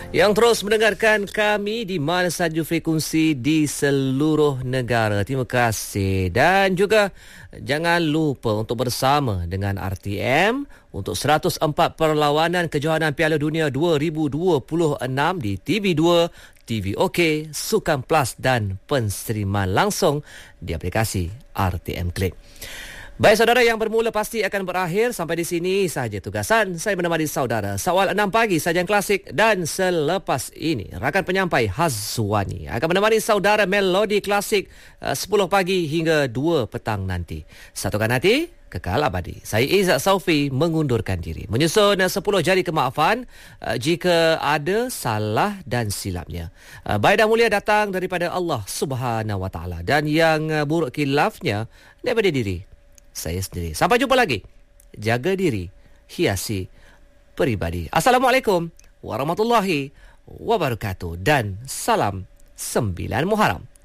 Yang terus mendengarkan kami di mana sahaja frekuensi di seluruh negara. Terima kasih. Dan juga jangan lupa untuk bersama dengan RTM untuk 104 perlawanan kejohanan Piala Dunia 2026 di TV2, TV OK, Sukan Plus dan penstreaman langsung di aplikasi RTM Click. Baik saudara, yang bermula pasti akan berakhir. Sampai di sini sahaja tugasan saya menemani saudara. Sawal 6 pagi sajian klasik, dan selepas ini rakan penyampai Hazwani akan menemani saudara melodi klasik 10 pagi hingga 2 petang nanti. Satukan hati, kekal abadi. Saya Izzat Saufi mengundurkan diri. Menyusun 10 jari kemaafan jika ada salah dan silapnya. Baik dan mulia datang daripada Allah Subhanahu Wa Taala, dan yang buruk khilafnya daripada diri saya sendiri. Sampai jumpa lagi. Jaga diri, hiasi peribadi. Assalamualaikum warahmatullahi wabarakatuh, dan salam 9 Muharram.